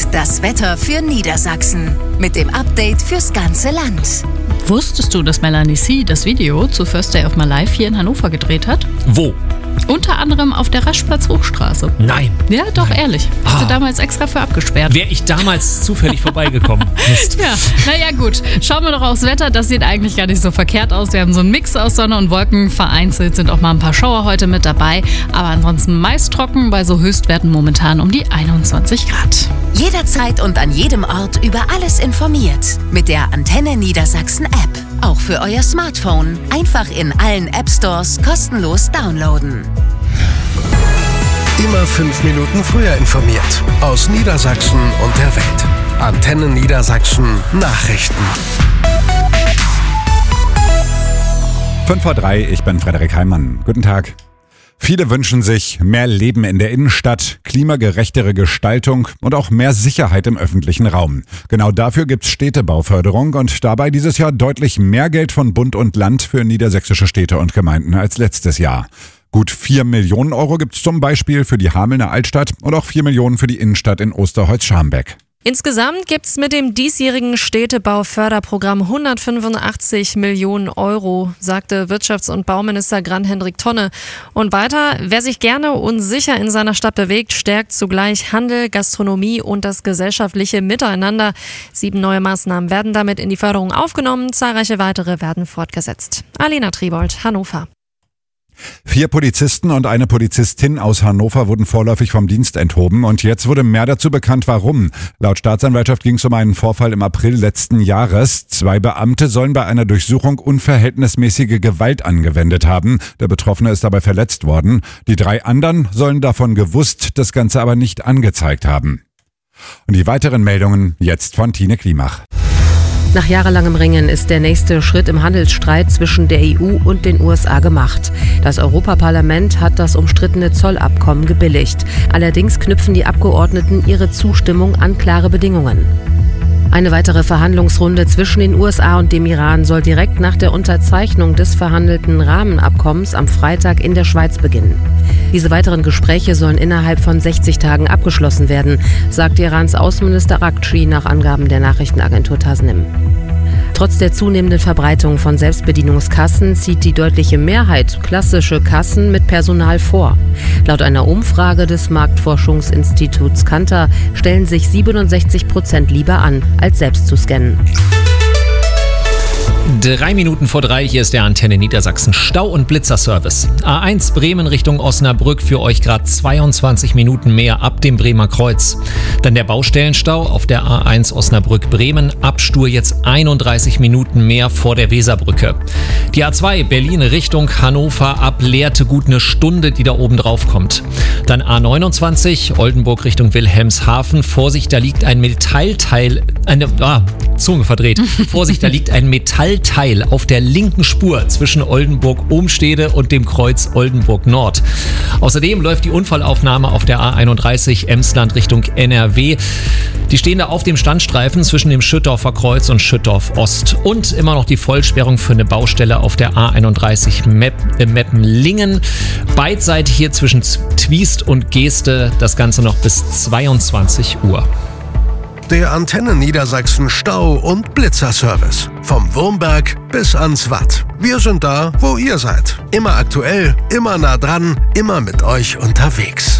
das Wetter für Niedersachsen. Mit dem Update fürs ganze Land. Wusstest du, dass Melanie C. das Video zu First Day of My Life hier in Hannover gedreht hat? Wo? Unter anderem auf der Raschplatz-Hochstraße. Nein. Ja, doch, ehrlich. Hast du damals extra für abgesperrt. Wäre ich damals zufällig vorbeigekommen. Mist. Ja, naja gut. Schauen wir doch aufs Wetter. Das sieht eigentlich gar nicht so verkehrt aus. Wir haben so einen Mix aus Sonne und Wolken. Vereinzelt sind auch mal ein paar Schauer heute mit dabei. Aber ansonsten meist trocken, bei so Höchstwerten momentan um die 21 Grad. Jederzeit und an jedem Ort über alles informiert. Mit der Antenne Niedersachsen App. Auch für euer Smartphone. Einfach in allen App Stores kostenlos downloaden. Immer 5 Minuten früher informiert. Aus Niedersachsen und der Welt. Antenne Niedersachsen Nachrichten. 5:03, ich bin Frederik Heimann. Guten Tag. Viele wünschen sich mehr Leben in der Innenstadt, klimagerechtere Gestaltung und auch mehr Sicherheit im öffentlichen Raum. Genau dafür gibt's Städtebauförderung und dabei dieses Jahr deutlich mehr Geld von Bund und Land für niedersächsische Städte und Gemeinden als letztes Jahr. Gut 4 Millionen Euro gibt's zum Beispiel für die Hamelner Altstadt und auch 4 Millionen für die Innenstadt in Osterholz-Scharmbeck. Insgesamt gibt es mit dem diesjährigen Städtebauförderprogramm 185 Millionen Euro, sagte Wirtschafts- und Bauminister Grant-Hendrik Tonne. Und weiter, wer sich gerne und sicher in seiner Stadt bewegt, stärkt zugleich Handel, Gastronomie und das gesellschaftliche Miteinander. 7 neue Maßnahmen werden damit in die Förderung aufgenommen, zahlreiche weitere werden fortgesetzt. Alena Triebold, Hannover. 4 Polizisten und eine Polizistin aus Hannover wurden vorläufig vom Dienst enthoben und jetzt wurde mehr dazu bekannt, warum. Laut Staatsanwaltschaft ging es um einen Vorfall im April letzten Jahres. 2 Beamte sollen bei einer Durchsuchung unverhältnismäßige Gewalt angewendet haben. Der Betroffene ist dabei verletzt worden. Die 3 anderen sollen davon gewusst, das Ganze aber nicht angezeigt haben. Und die weiteren Meldungen jetzt von Tine Klimach. Nach jahrelangem Ringen ist der nächste Schritt im Handelsstreit zwischen der EU und den USA gemacht. Das Europaparlament hat das umstrittene Zollabkommen gebilligt. Allerdings knüpfen die Abgeordneten ihre Zustimmung an klare Bedingungen. Eine weitere Verhandlungsrunde zwischen den USA und dem Iran soll direkt nach der Unterzeichnung des verhandelten Rahmenabkommens am Freitag in der Schweiz beginnen. Diese weiteren Gespräche sollen innerhalb von 60 Tagen abgeschlossen werden, sagt Irans Außenminister Araghchi nach Angaben der Nachrichtenagentur Tasnim. Trotz der zunehmenden Verbreitung von Selbstbedienungskassen zieht die deutliche Mehrheit klassische Kassen mit Personal vor. Laut einer Umfrage des Marktforschungsinstituts Kantar stellen sich 67% lieber an, als selbst zu scannen. 3 Minuten vor 3, hier ist der Antenne Niedersachsen Stau- und Blitzerservice. A1 Bremen Richtung Osnabrück, für euch gerade 22 Minuten mehr ab dem Bremer Kreuz. Dann der Baustellenstau auf der A1 Osnabrück-Bremen, Abstur jetzt 31 Minuten mehr vor der Weserbrücke. Die A2 Berlin Richtung Hannover, ab Lehrte gut eine Stunde, die da oben drauf kommt. Dann A29 Oldenburg Richtung Wilhelmshaven, Vorsicht, da liegt ein Metallteil, Zunge verdreht. Vorsicht, da liegt ein Metallteil auf der linken Spur zwischen Oldenburg-Ohmstede und dem Kreuz Oldenburg-Nord. Außerdem läuft die Unfallaufnahme auf der A31 Emsland Richtung NRW. Die stehen da auf dem Standstreifen zwischen dem Schüttorfer Kreuz und Schüttorf Ost. Und immer noch die Vollsperrung für eine Baustelle auf der A31 Meppen-Lingen. Beidseitig hier zwischen Twiest und Geeste. Das Ganze noch bis 22 Uhr. Der Antenne Niedersachsen Stau- und Blitzerservice. Vom Wurmberg bis ans Watt. Wir sind da, wo ihr seid. Immer aktuell, immer nah dran, immer mit euch unterwegs.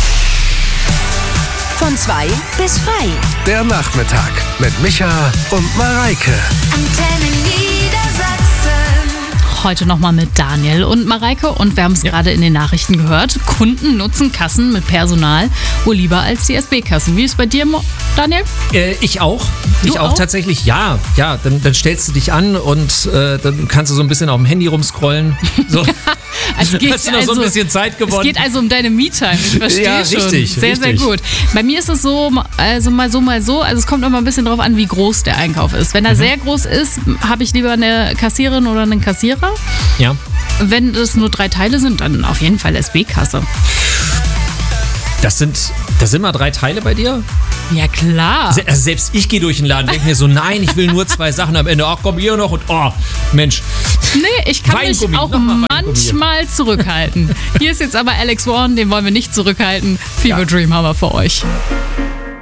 Von 2 bis frei. Der Nachmittag mit Micha und Mareike. Antenne Niedersachsen. Heute nochmal mit Daniel und Mareike und wir haben es gerade in den Nachrichten gehört. Kunden nutzen Kassen mit Personal wohl lieber als die SB-Kassen. Wie ist es bei dir, Daniel? Ich auch. Du Ich auch tatsächlich, ja. Dann stellst du dich an und dann kannst du so ein bisschen auf dem Handy rumscrollen. So. Hast du noch so ein bisschen Zeit gewonnen. Es geht also um deine Me-Time, ich verstehe ja, schon. Richtig, sehr, sehr gut. Bei mir ist es so, also mal so, mal so. Also es kommt immer ein bisschen drauf an, wie groß der Einkauf ist. Wenn er sehr groß ist, habe ich lieber eine Kassiererin oder einen Kassierer. Ja. Wenn es nur 3 Teile sind, dann auf jeden Fall SB-Kasse. Das sind mal 3 Teile bei dir? Ja, klar. Also selbst ich gehe durch den Laden, denke mir so, nein, ich will nur 2 Sachen am Ende. Ach komm, hier noch und oh, Mensch. Nee, ich kann mich Weingummi, auch nochmal manchmal zurückhalten. Hier ist jetzt aber Alex Warren, den wollen wir nicht zurückhalten. Fever Dream haben wir für euch.